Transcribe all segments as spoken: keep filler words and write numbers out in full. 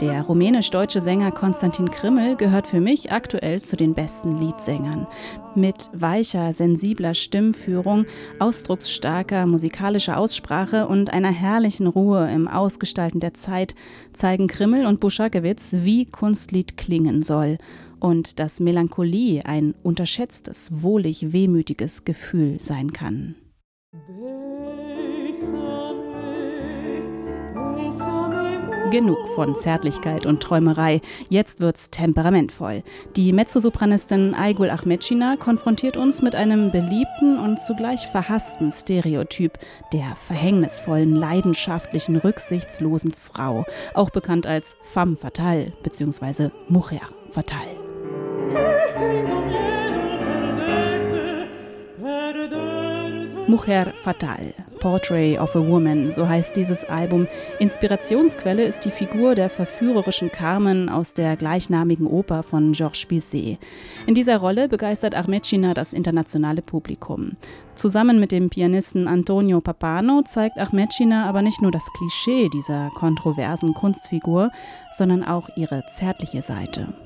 Der rumänisch-deutsche Sänger Konstantin Krimml gehört für mich aktuell zu den besten Liedsängern. Mit weicher, sensibler Stimmführung, ausdrucksstarker musikalischer Aussprache und einer herrlichen Ruhe im Ausgestalten der Zeit zeigen Krimml und Buschakewitz, wie Kunstlied klingen soll und dass Melancholie ein unterschätztes, wohlig wehmütiges Gefühl sein kann. Genug von Zärtlichkeit und Träumerei. Jetzt wird's temperamentvoll. Die Mezzosopranistin Aygul Ahmetschina konfrontiert uns mit einem beliebten und zugleich verhassten Stereotyp der verhängnisvollen, leidenschaftlichen, rücksichtslosen Frau, auch bekannt als femme fatale bzw. mujer fatale. Mujer fatale, Portrait of a Woman, so heißt dieses Album. Inspirationsquelle ist die Figur der verführerischen Carmen aus der gleichnamigen Oper von Georges Bizet. In dieser Rolle begeistert Ahmetschina das internationale Publikum. Zusammen mit dem Pianisten Antonio Pappano zeigt Ahmetschina aber nicht nur das Klischee dieser kontroversen Kunstfigur, sondern auch ihre zärtliche Seite.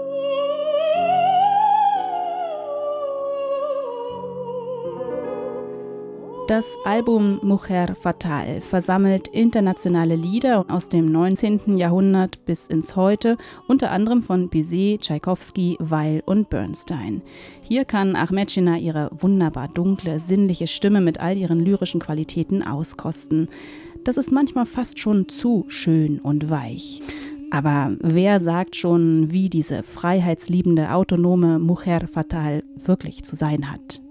Das Album Mujer fatale versammelt internationale Lieder aus dem neunzehnten Jahrhundert bis ins Heute, unter anderem von Bizet, Tschaikowski, Weill und Bernstein. Hier kann Ahmetschina ihre wunderbar dunkle, sinnliche Stimme mit all ihren lyrischen Qualitäten auskosten. Das ist manchmal fast schon zu schön und weich. Aber wer sagt schon, wie diese freiheitsliebende, autonome Mujer fatale wirklich zu sein hat?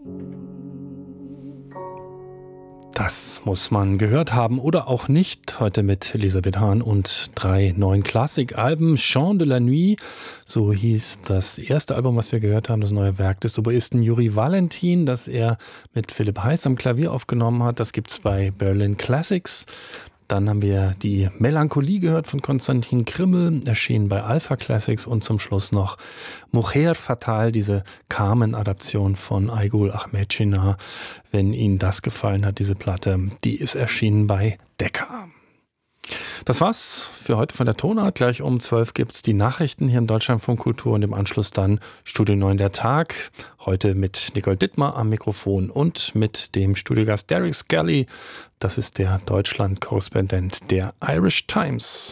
Das muss man gehört haben oder auch nicht. Heute mit Elisabeth Hahn und drei neuen Klassikalben. Chant de la Nuit, so hieß das erste Album, was wir gehört haben, das neue Werk des Oboisten Juri Valentin, das er mit Philipp Heiß am Klavier aufgenommen hat. Das gibt's bei Berlin Classics. Dann haben wir die Melancholie gehört von Konstantin Krimml, erschienen bei Alpha Classics, und zum Schluss noch Mujer fatale, diese Carmen-Adaption von Aygul Ahmetschina. Wenn Ihnen das gefallen hat, diese Platte, die ist erschienen bei Decca. Das war's für heute von der Tonart. Gleich um zwölf gibt's die Nachrichten hier im Deutschlandfunk Kultur und im Anschluss dann Studio neun der Tag. Heute mit Nicole Dittmar am Mikrofon und mit dem Studiogast Derek Skelly. Das ist der Deutschland-Korrespondent der Irish Times.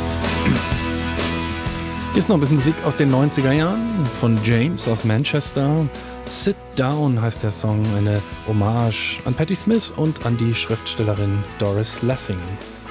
Hier ist noch ein bisschen Musik aus den neunziger Jahren von James aus Manchester. Sit Down heißt der Song, eine Hommage an Patti Smith und an die Schriftstellerin Doris Lessing.